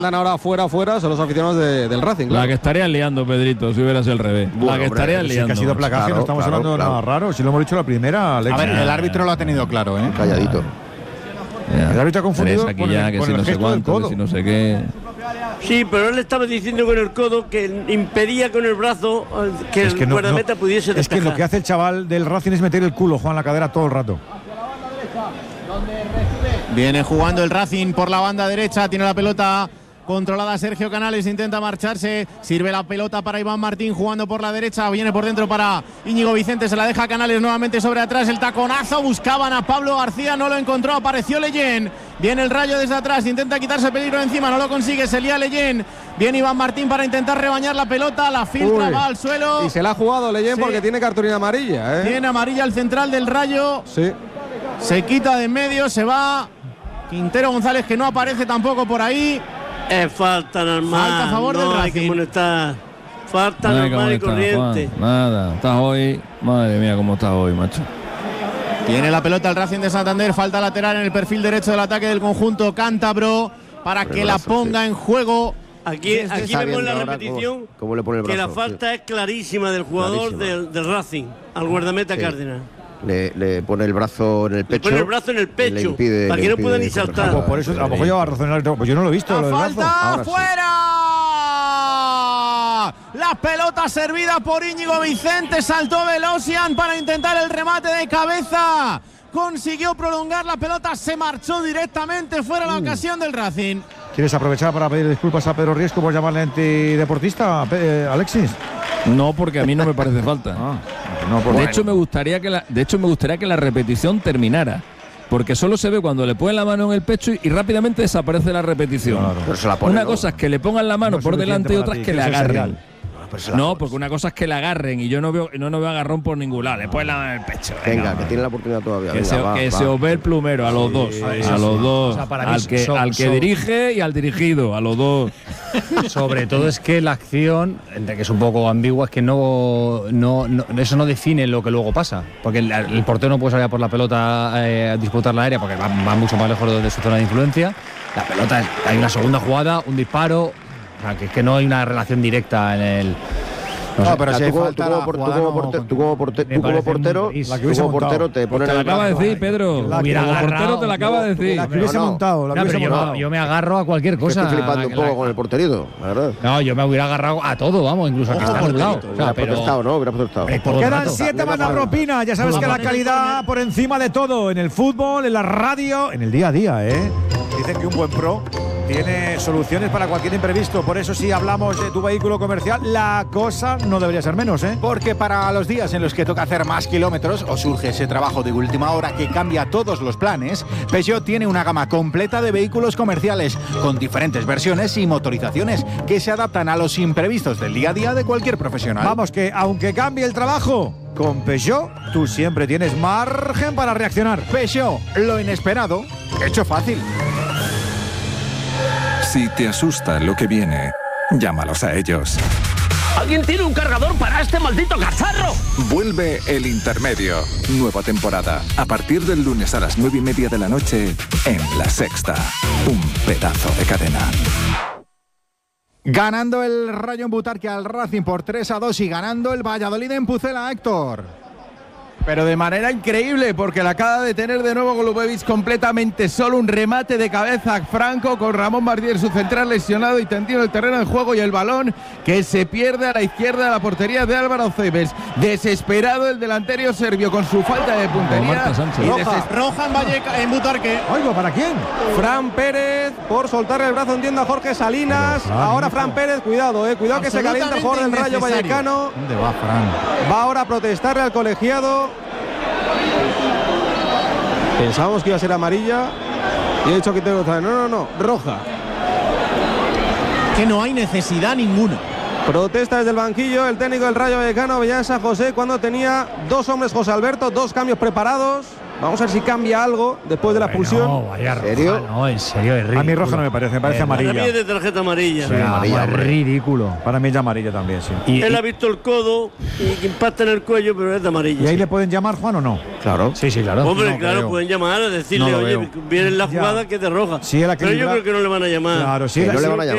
Dan ahora fuera son los aficionados del Racing. La que estarían liando, Pedrito, si hubieras el revés. Bueno, la que estarían liando. Que ha sido placaje, no estamos hablando de nada raro. Si lo hemos dicho la primera, Alex. A ver, el árbitro lo ha tenido claro, ¿eh? Calladito. El árbitro ha confundido aquí ya, que si no sé cuánto, que si no sé qué. Sí, pero él estaba diciendo con el codo que impedía con el brazo que el guardameta pudiese despejar. Es que lo que hace el chaval del Racing es meter el culo, Juan, la cadera todo el rato. Viene jugando el Racing por la banda derecha, tiene la pelota controlada Sergio Canales, intenta marcharse, sirve la pelota para Iván Martín jugando por la derecha, viene por dentro para Íñigo Vicente, se la deja Canales nuevamente sobre atrás, el taconazo, buscaban a Pablo García, no lo encontró, apareció Leyen, viene el Rayo desde atrás, intenta quitarse el peligro de encima, no lo consigue, se lía Leyen, viene Iván Martín para intentar rebañar la pelota, la filtra, va al suelo. Y se la ha jugado Leyen porque tiene cartulina amarilla, Tiene amarilla el central del Rayo. Sí. Se quita de en medio, se va Quintero González, que no aparece tampoco por ahí. Es falta normal. Falta a favor del Racing. Hay que molestar. Falta normal y corriente. Juan, nada, estás hoy. Madre mía, cómo estás hoy, macho. Tiene la pelota el Racing de Santander. Falta lateral en el perfil derecho del ataque del conjunto cántabro para que la ponga en juego. Aquí vemos la repetición. ¿Cómo le pone el brazo? Que la falta es clarísima del jugador del Racing al guardameta Cárdenas. Le pone el brazo en el pecho. Le pone el brazo en el pecho para que no pueda ni saltar. Por eso, a lo mejor lleva razón el árbitro. Pues yo no lo he visto. ¡La falta fuera! La pelota servida por Íñigo Vicente. Saltó Velosian para intentar el remate de cabeza. Consiguió prolongar la pelota. Se marchó directamente fuera la ocasión del Racing. ¿Quieres aprovechar para pedir disculpas a Pedro Riesco por llamarle antideportista, Alexis? No, porque a mí no me parece falta. De hecho, me gustaría que la repetición terminara. Porque solo se ve cuando le ponen la mano en el pecho y rápidamente desaparece la repetición. Claro. Una cosa es que le pongan la mano por delante y otra es que le agarren. No, porque una cosa es que le agarren y yo no veo agarrón por ningún lado. Le ponen la mano en el pecho. Venga, que tiene la oportunidad todavía. Que se os ve el plumero a los dos. A los dos. O sea, al que dirige y al dirigido. A los dos. Sobre todo es que la acción, entre que es un poco ambigua, es que no eso no define lo que luego pasa. Porque el portero no puede salir por la pelota a disputar la área porque va mucho más lejos de su zona de influencia. La pelota, hay una segunda jugada, un disparo. O sea, que es que no hay una relación directa en el. No, pero si tú como portero te pones. Te la acaba de decir, Pedro. Como portero te la acaba de decir. La que hubiese montado. Yo me agarro a cualquier cosa. Estoy flipando un poco con el porterito, la verdad. No, yo me hubiera agarrado a todo, vamos, incluso a que está anulado. Hubiera protestado, ¿no? Hubiera protestado. Quedan 7 más la propina. Ya sabes que la calidad por encima de todo. En el fútbol, en la radio, en el día a día, Dicen que un buen pro tiene soluciones para cualquier imprevisto. Por eso, si hablamos de tu vehículo comercial, la cosa no debería ser menos, Porque para los días en los que toca hacer más kilómetros o surge ese trabajo de última hora que cambia todos los planes, Peugeot tiene una gama completa de vehículos comerciales con diferentes versiones y motorizaciones que se adaptan a los imprevistos del día a día de cualquier profesional. Vamos, que aunque cambie el trabajo, con Peugeot tú siempre tienes margen para reaccionar. Peugeot, lo inesperado, hecho fácil. Si te asusta lo que viene, llámalos a ellos. ¿Alguien tiene un cargador para este maldito cacharro? Vuelve El Intermedio. Nueva temporada. A partir del lunes a las 9:30 de la noche en La Sexta. Un pedazo de cadena. Ganando el Rayo en Butarque al Racing por 3-2 y ganando el Valladolid en Pucela, Héctor. Pero de manera increíble, porque la acaba de tener de nuevo Golubovic completamente solo, un remate de cabeza franco con Ramón Bardier, su central lesionado y tendido en el terreno de juego, y el balón que se pierde a la izquierda de la portería de Álvaro Cebes. Desesperado el delantero serbio con su falta de puntería. Roja en Butarque. Oigo, ¿para quién? Fran Pérez por soltarle el brazo, entiendo, a Jorge Salinas. Ahora Fran Pérez, cuidado, cuidado que se calienta el jugador del Rayo Vallecano. ¿Dónde va Fran? Va ahora a protestarle al colegiado. Pensábamos que iba a ser amarilla y he dicho que tengo no, roja. Que no hay necesidad ninguna. Protesta desde el banquillo el técnico del Rayo Vallecano, Avellán San José, cuando tenía dos hombres, José Alberto, dos cambios preparados. Vamos a ver si cambia algo después de la expulsión. No, vaya roja, ¿En serio? no, en serio, es ridículo. A mí roja no me parece amarilla. Para mí es de tarjeta amarilla. Sí, amarilla, es ridículo. Para mí es de amarilla también, sí. Él ha visto el codo y que impacta en el cuello, pero es de amarilla. ¿Y ahí le pueden llamar, Juan, o no? Claro. Sí, claro. Hombre, No claro, creo. pueden llamar a decirle, No lo oye, veo. viene en la Ya. jugada que es de roja. Sí, pero yo creo que no le van a llamar. Claro, sí, No le van a llamar.